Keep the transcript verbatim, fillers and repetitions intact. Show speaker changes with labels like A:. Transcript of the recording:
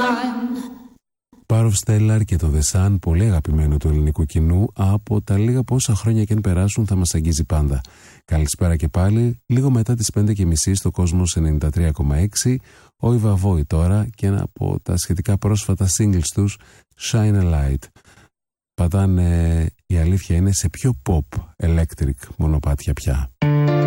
A: Πάροφ Στέλλαρ και το The Sun, πολύ αγαπημένο του ελληνικού κοινού, από τα λίγα πόσα χρόνια και αν περάσουν θα μας αγγίζει πάντα. Καλησπέρα και πάλι, λίγο μετά τις πέντε και μισή στο Κόσμος ενενήντα τρία κόμμα έξι, ο Ιβαβόη τώρα και ένα από τα σχετικά πρόσφατα singles τους, Shine a Light. Πατάνε, η αλήθεια είναι, σε πιο pop electric μονοπάτια πια.